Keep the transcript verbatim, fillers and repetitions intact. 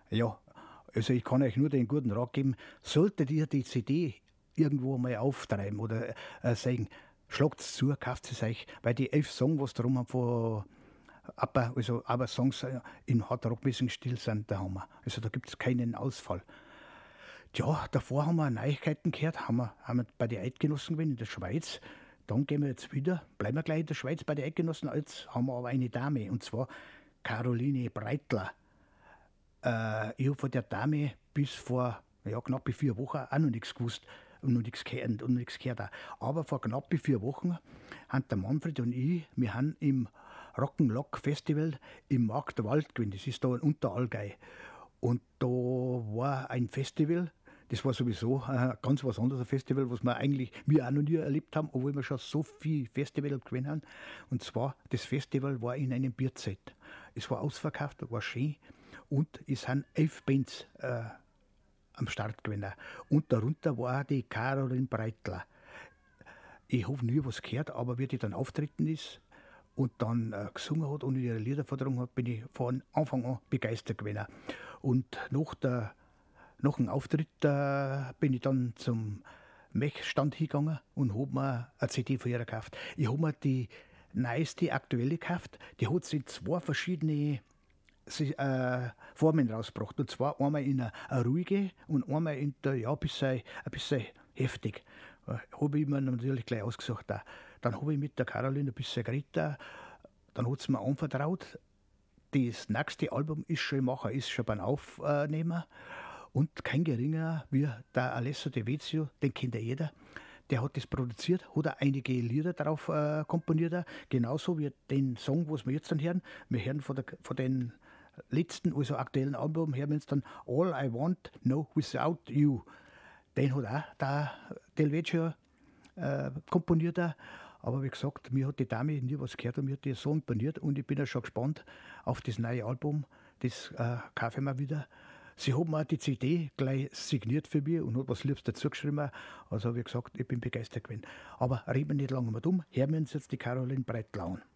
Ja, also ich kann euch nur den guten Rat geben, solltet ihr die C D irgendwo mal auftreiben oder äh, sagen, schlagt es zu, kauft es euch, weil die elf Songs, was drum haben von aber, also, aber Songs äh, im Hard-Rock-Stil sind der Hammer. Also da gibt es keinen Ausfall. Tja, davor haben wir Neuigkeiten gehört, haben wir, haben wir bei den Eidgenossen gewesen in der Schweiz. Dann gehen wir jetzt wieder, bleiben wir gleich in der Schweiz bei den Eidgenossen. Jetzt haben wir aber eine Dame, und zwar Caroline Breitler. Äh, ich habe von der Dame bis vor ja, knapp vier Wochen auch noch nichts gewusst und noch nichts gehört. Und nichts gehört auch. Aber vor knapp vier Wochen haben der Manfred und ich, wir haben im Rock'n'Lock Festival im Marktwald gewesen. Das ist da in Unterallgäu. Und da war ein Festival, das war sowieso ein ganz was anderes ein Festival, was wir eigentlich wir auch noch nie erlebt haben, obwohl wir schon so viele Festivals gewinnen haben. Und zwar, das Festival war in einem Bierzelt. Es war ausverkauft, war schön. Und es sind elf Bands äh, am Start gewesen. Und darunter war die Caroline Breitler. Ich habe nie was gehört, aber wie die dann auftreten ist und dann äh, gesungen hat und ihre Lieder vorgetragen hat, bin ich von Anfang an begeistert gewesen. Und nach, der, nach dem Auftritt äh, bin ich dann zum Mech-Stand hingegangen und habe mir eine C D von ihr gekauft. Ich habe mir die neueste, aktuelle gekauft. Die hat sie in zwei verschiedene äh, Formen rausgebracht. Und zwar einmal in eine, eine ruhige und einmal in der, ja, ein bisschen, ein bisschen heftig. Äh, habe ich mir natürlich gleich ausgesucht. Auch. Dann habe ich mit der Caroline ein bisschen geredet. Dann hat sie mir anvertraut, das nächste Album ist schon im Machen, ist schon beim Aufnehmen. Und kein geringer wie der Alessio De Vezio, den kennt ja jeder. Der hat das produziert, hat auch einige Lieder darauf äh, komponiert. Genauso wie den Song, was wir jetzt dann hören. Wir hören von, der, von den letzten, also aktuellen Album, hören wir jetzt dann All I Want, No Without You. Den hat auch der Del Vezio äh, komponiert. Aber wie gesagt, mir hat die Dame nie was gehört und mir hat die so imponiert. Und ich bin ja schon gespannt auf das neue Album. Das äh, kaufe ich mir wieder. Sie hat mir die C D gleich signiert für mich und hat was Liebes dazu geschrieben. Also wie gesagt, ich bin begeistert gewesen. Aber reden wir nicht lange mehr dumm. Hören wir uns jetzt die Caroline Breitler an.